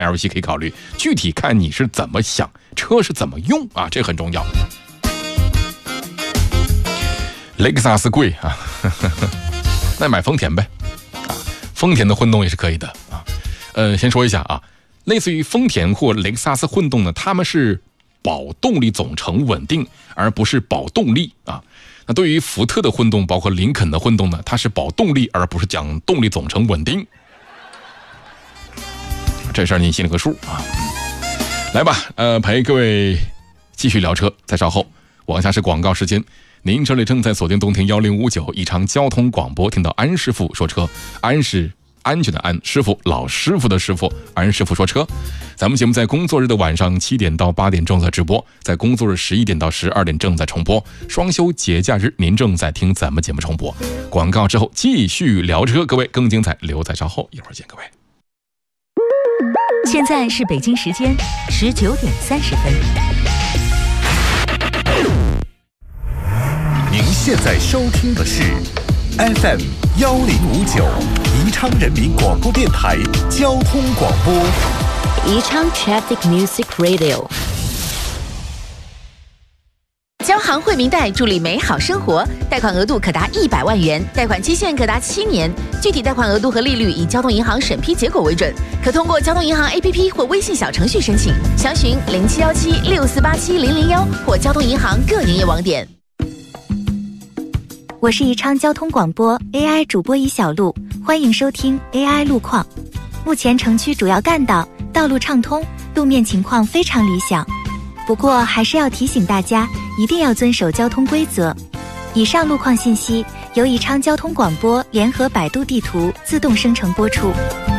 ，LC 可以考虑，具体看你是怎么想，车是怎么用啊，这很重要。雷克萨斯贵啊，那买丰田呗，啊，丰田的混动也是可以的啊。先说一下啊，类似于丰田或雷克萨斯混动呢，他们是保动力总成稳定，而不是保动力啊。那对于福特的混动，包括林肯的混动呢，它是保动力，而不是讲动力总成稳定。这事儿你心里个数啊。来吧，陪各位继续聊车，再稍后，往下是广告时间。您这里正在锁定动听1059宜昌交通广播，听到安师傅说车，安是安全的安，师傅老师傅的师傅，安师傅说车。咱们节目在工作日的晚上7点到8点正在直播，在工作日11点到12点正在重播，双休节假日您正在听咱们节目重播。广告之后继续聊车，各位更精彩留在稍后，一会儿见各位。 现在是北京时间19点30分。 您现在收听的是 FM 1059宜昌人民广播电台交通广播， 宜昌 Traffic Music Radio。交行惠民贷助力美好生活，贷款额度可达100万元，贷款期限可达7年，具体贷款额度和利率以交通银行审批结果为准，可通过交通银行 APP 或微信小程序申请，详询071764870001或交通银行各营业网点。 我是宜昌交通广播 AI 主播尹小璐，欢迎收听 AI 路况。目前城区主要干道道路畅通，路面情况非常理想，不过还是要提醒大家一定要遵守交通规则。以上路况信息由宜昌交通广播联合百度地图自动生成播出。